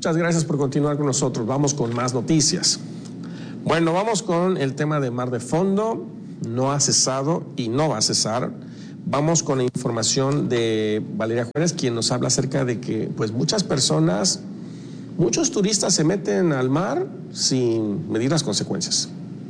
Muchas gracias por continuar con nosotros. Vamos con más noticias. Bueno, vamos con el tema de mar de fondo. No ha cesado y no va a cesar. Vamos con la información de Valeria Juárez, quien nos habla acerca de que pues muchos turistas se meten al mar sin medir las consecuencias.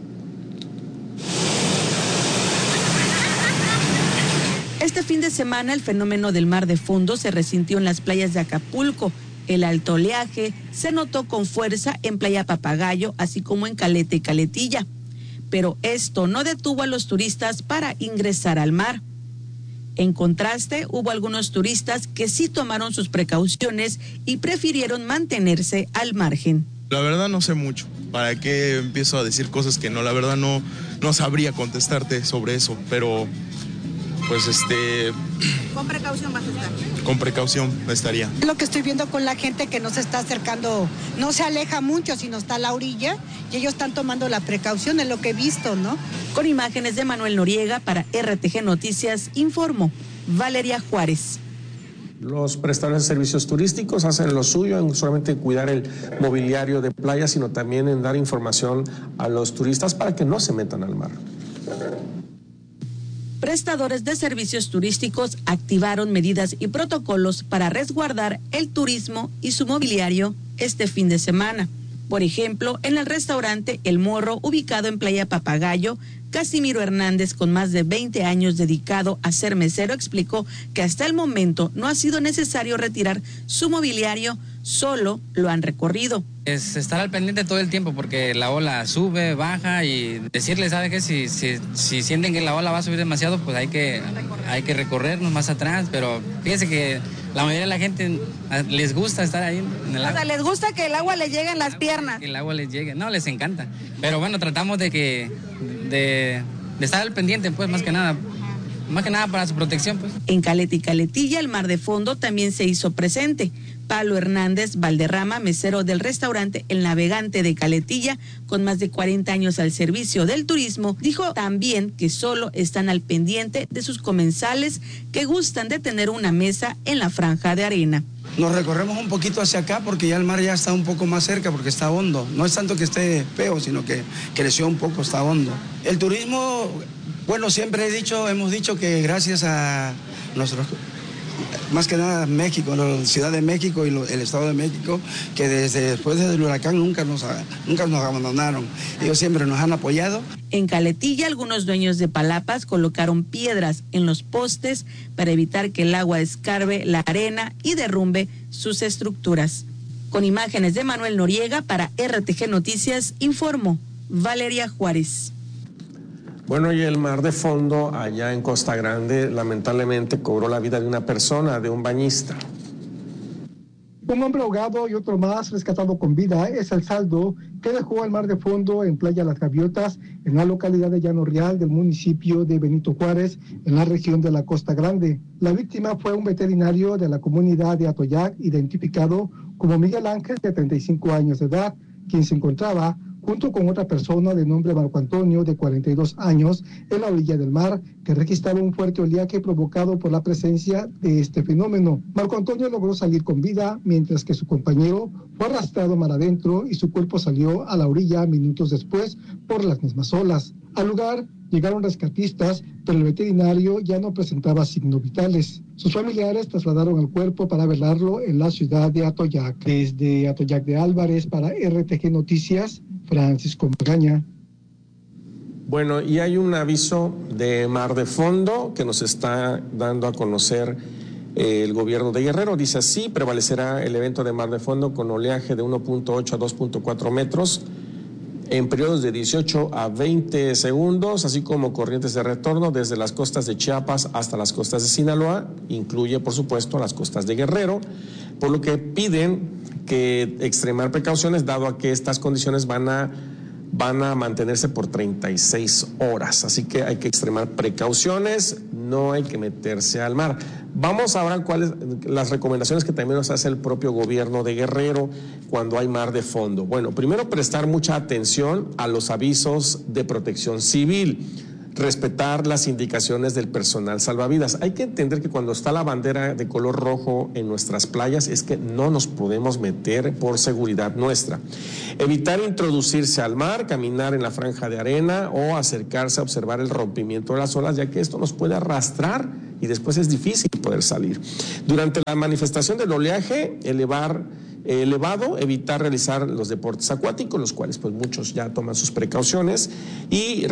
Este fin de semana el fenómeno del mar de fondo se resintió en las playas de Acapulco. El alto oleaje se notó con fuerza en Playa Papagayo, así como en Caleta y Caletilla. Pero esto no detuvo a los turistas para ingresar al mar. En contraste, hubo algunos turistas que sí tomaron sus precauciones y prefirieron mantenerse al margen. La verdad no sé mucho. ¿Para qué empiezo a decir cosas que no? La verdad no sabría contestarte sobre eso, pero pues ¿Con precaución vas a estar? Con precaución estaría. Lo que estoy viendo con la gente que no se está acercando, no se aleja mucho, sino está a la orilla y ellos están tomando la precaución, es lo que he visto, ¿no? Con imágenes de Manuel Noriega para RTG Noticias, informó Valeria Juárez. Los prestadores de servicios turísticos hacen lo suyo en solamente cuidar el mobiliario de playa, sino también en dar información a los turistas para que no se metan al mar. Prestadores de servicios turísticos activaron medidas y protocolos para resguardar el turismo y su mobiliario este fin de semana. Por ejemplo, en el restaurante El Morro, ubicado en Playa Papagayo, Casimiro Hernández, con más de 20 años dedicado a ser mesero, explicó que hasta el momento no ha sido necesario retirar su mobiliario, solo lo han recorrido. Es estar al pendiente todo el tiempo porque la ola sube, baja y decirles, ¿sabe qué? Si sienten que la ola va a subir demasiado, pues hay que recorrernos más atrás, pero fíjense que la mayoría de la gente les gusta estar ahí en el agua. O sea, les gusta que el agua les llegue en las piernas. Que el agua les llegue, no, les encanta. Pero bueno, tratamos de estar al pendiente, pues, más que nada para su protección, pues. En Caleta y Caletilla, el mar de fondo también se hizo presente. Pablo Hernández Valderrama, mesero del restaurante El Navegante de Caletilla, con más de 40 años al servicio del turismo, dijo también que solo están al pendiente de sus comensales que gustan de tener una mesa en la franja de arena. Nos recorremos un poquito hacia acá porque ya el mar ya está un poco más cerca porque está hondo. No es tanto que esté feo, sino que creció un poco, está hondo. El turismo, bueno, hemos dicho que gracias a nuestros, más que nada México, la Ciudad de México y el Estado de México, que después del huracán nunca nos abandonaron. Ellos siempre nos han apoyado. En Caletilla, algunos dueños de palapas colocaron piedras en los postes para evitar que el agua escarbe la arena y derrumbe sus estructuras. Con imágenes de Manuel Noriega para RTG Noticias, informó Valeria Juárez. Bueno, y el mar de fondo allá en Costa Grande lamentablemente cobró la vida de una persona, de un bañista. Un hombre ahogado y otro más rescatado con vida es el saldo que dejó el mar de fondo en Playa Las Gaviotas, en la localidad de Llano Real del municipio de Benito Juárez, en la región de la Costa Grande. La víctima fue un veterinario de la comunidad de Atoyac, identificado como Miguel Ángel, de 35 años de edad, quien se encontraba junto con otra persona de nombre Marco Antonio, de 42 años, en la orilla del mar, que registraba un fuerte oleaje provocado por la presencia de este fenómeno. Marco Antonio logró salir con vida, mientras que su compañero fue arrastrado mar adentro y su cuerpo salió a la orilla minutos después por las mismas olas. Al lugar llegaron rescatistas, pero el veterinario ya no presentaba signos vitales. Sus familiares trasladaron el cuerpo para velarlo en la ciudad de Atoyac. Desde Atoyac de Álvarez para RTG Noticias, Francisco Magaña. Bueno, y hay un aviso de mar de fondo que nos está dando a conocer el gobierno de Guerrero. Dice así: prevalecerá el evento de mar de fondo con oleaje de 1.8 a 2.4 metros en periodos de 18 a 20 segundos, así como corrientes de retorno desde las costas de Chiapas hasta las costas de Sinaloa, incluye por supuesto las costas de Guerrero, por lo que piden que extremar precauciones dado a que estas condiciones van a mantenerse por 36 horas, así que hay que extremar precauciones, no hay que meterse al mar. Vamos ahora a cuáles las recomendaciones que también nos hace el propio gobierno de Guerrero cuando hay mar de fondo. Bueno, primero prestar mucha atención a los avisos de protección civil. respetar las indicaciones del personal salvavidas. Hay que entender que cuando está la bandera de color rojo en nuestras playas es que no nos podemos meter por seguridad nuestra. Evitar introducirse al mar, caminar en la franja de arena o acercarse a observar el rompimiento de las olas, ya que esto nos puede arrastrar y después es difícil poder salir. Durante la manifestación del oleaje elevado, evitar realizar los deportes acuáticos, los cuales pues muchos ya toman sus precauciones, y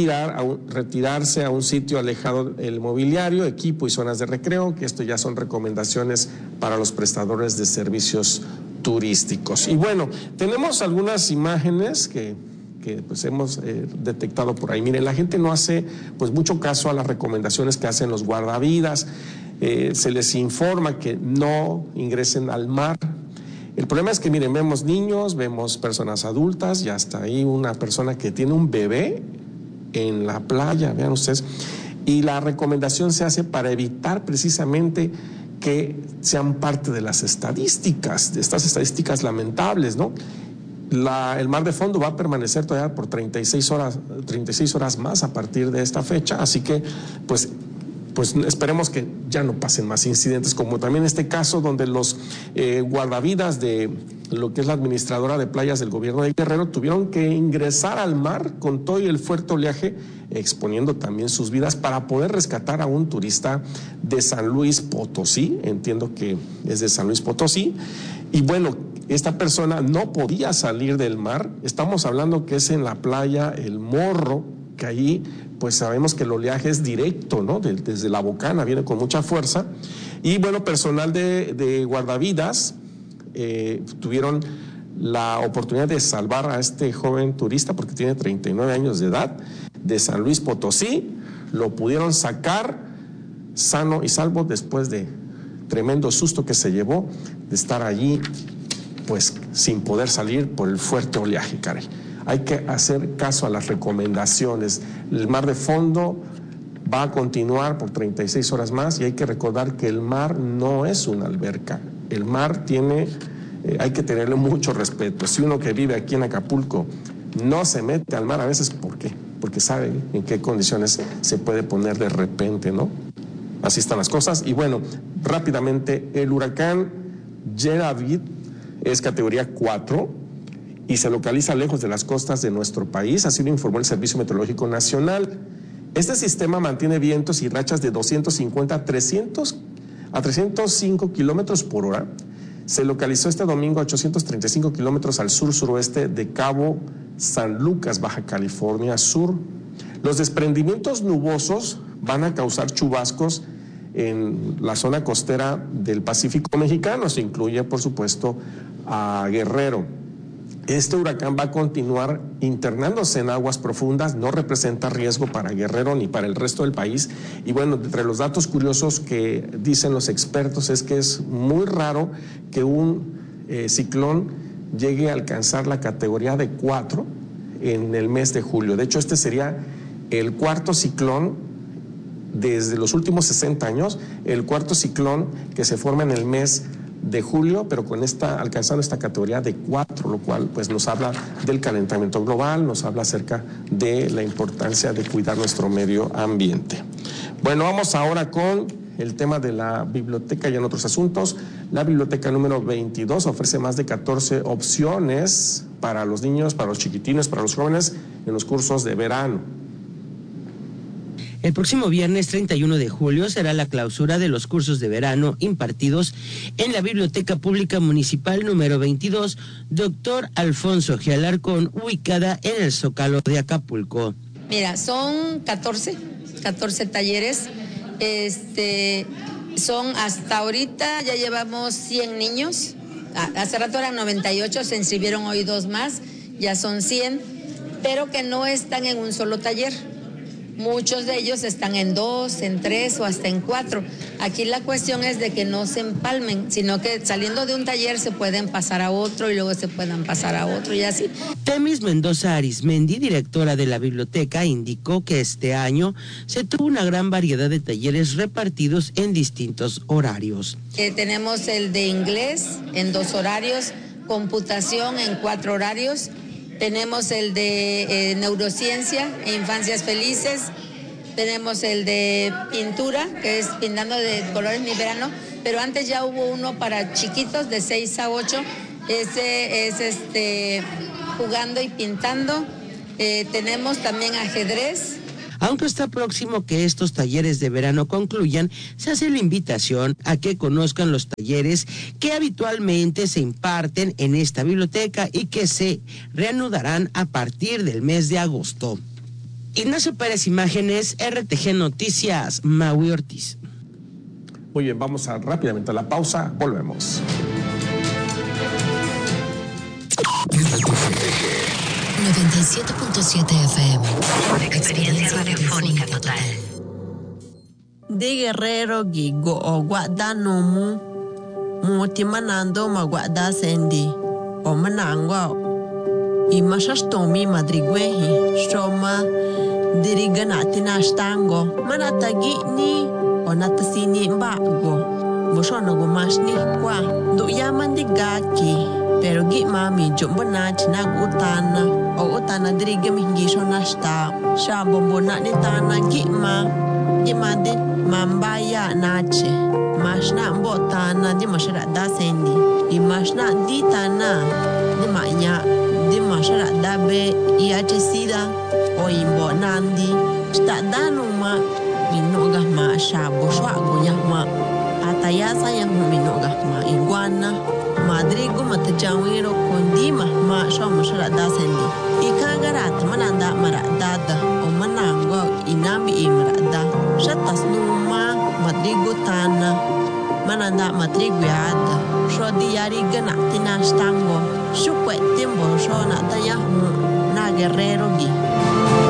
retirarse a un sitio alejado del mobiliario, equipo y zonas de recreo, que esto ya son recomendaciones para los prestadores de servicios turísticos. Y bueno, tenemos algunas imágenes que pues hemos detectado por ahí. Miren, la gente no hace pues mucho caso a las recomendaciones que hacen los guardavidas, se les informa que no ingresen al mar. El problema es que, miren, vemos niños, vemos personas adultas y hasta ahí una persona que tiene un bebé en la playa, vean ustedes, y la recomendación se hace para evitar precisamente que sean parte de las estadísticas, de estas estadísticas lamentables, ¿no? El mar de fondo va a permanecer todavía por 36 horas más a partir de esta fecha, así que pues esperemos que ya no pasen más incidentes, como también este caso donde los guardavidas de lo que es la administradora de playas del gobierno de Guerrero tuvieron que ingresar al mar con todo y el fuerte oleaje, exponiendo también sus vidas para poder rescatar a un turista de San Luis Potosí, entiendo que es de San Luis Potosí, y bueno, esta persona no podía salir del mar. Estamos hablando que es en la playa El Morro, que ahí pues sabemos que el oleaje es directo, ¿no? Desde la bocana, viene con mucha fuerza. Y bueno, personal de guardavidas tuvieron la oportunidad de salvar a este joven turista, porque tiene 39 años de edad, de San Luis Potosí. Lo pudieron sacar sano y salvo después de tremendo susto que se llevó de estar allí pues sin poder salir por el fuerte oleaje, caray. Hay que hacer caso a las recomendaciones. El mar de fondo va a continuar por 36 horas más y hay que recordar que el mar no es una alberca. El mar hay que tenerle mucho respeto. Si uno que vive aquí en Acapulco no se mete al mar, a veces, ¿por qué? Porque sabe en qué condiciones se puede poner de repente, ¿no? Así están las cosas. Y bueno, rápidamente, el huracán Gerard es categoría 4 y se localiza lejos de las costas de nuestro país, así lo informó el Servicio Meteorológico Nacional. Este sistema mantiene vientos y rachas de 250 a 305 kilómetros por hora. Se localizó este domingo a 835 kilómetros al sur-suroeste de Cabo San Lucas, Baja California Sur. Los desprendimientos nubosos van a causar chubascos en la zona costera del Pacífico mexicano, se incluye, por supuesto, a Guerrero. Este huracán va a continuar internándose en aguas profundas, no representa riesgo para Guerrero ni para el resto del país. Y bueno, entre los datos curiosos que dicen los expertos es que es muy raro que un ciclón llegue a alcanzar la categoría de 4 en el mes de julio. De hecho, este sería el cuarto ciclón desde los últimos 60 años, el cuarto ciclón que se forma en el mes de julio, pero alcanzando esta categoría de 4, lo cual pues nos habla del calentamiento global, nos habla acerca de la importancia de cuidar nuestro medio ambiente. Bueno, vamos ahora con el tema de la biblioteca y en otros asuntos. La biblioteca número 22 ofrece más de 14 opciones para los niños, para los chiquitines, para los jóvenes en los cursos de verano. El próximo viernes 31 de julio será la clausura de los cursos de verano impartidos en la Biblioteca Pública Municipal número 22, Dr. Alfonso G. Alarcón, ubicada en el Zócalo de Acapulco. Mira, son 14 talleres. Son hasta ahorita, ya llevamos 100 niños. Hace rato eran 98, se inscribieron hoy 2 más, ya son 100, pero que no están en un solo taller. Muchos de ellos están en 2, en 3 o hasta en 4. Aquí la cuestión es de que no se empalmen, sino que saliendo de un taller se pueden pasar a otro y luego se puedan pasar a otro y así. Temis Mendoza Arismendi, directora de la biblioteca, indicó que este año se tuvo una gran variedad de talleres repartidos en distintos horarios. Tenemos el de inglés en 2 horarios, computación en 4 horarios. Tenemos el de neurociencia e infancias felices tenemos el de pintura, que es pintando de colores mi verano, pero antes ya hubo uno para chiquitos de 6 a 8, ese es jugando y pintando. Tenemos también ajedrez. Aunque está próximo que estos talleres de verano concluyan, se hace la invitación a que conozcan los talleres que habitualmente se imparten en esta biblioteca y que se reanudarán a partir del mes de agosto. Ignacio Pérez, Imágenes, RTG Noticias, Maui Ortiz. Muy bien, vamos rápidamente a la pausa, volvemos. 97.7 FM. Experiencia radiofónica total. De Guerrero Gigo o Guadano Muti manando ma guada sendi o manango i mashastomi madriguehi shoma diriganati nastango manatagi ni o natasini mbago bushono go mashni kwa do yamandi gaki pero gi mami jombonati nagutana o utana dirige mingisho nasta shabo bonani tana gi mande mambaya nache mashna mbotana di mashara da sendi i mashna di tana di manya di mashara da be iache sida o imbo nandi sta danuma minoga ma shabo shwago yama atayasa yang minoga ma iguana madrigo matajawiro kondima ma shoma shara da sendi ikagarat mananda maradada o manango inami imrada shatas numa madrigo tana mananda madrigo yada shodi yari ganati nastango shukwe timbo shona tayahu na guerrero gi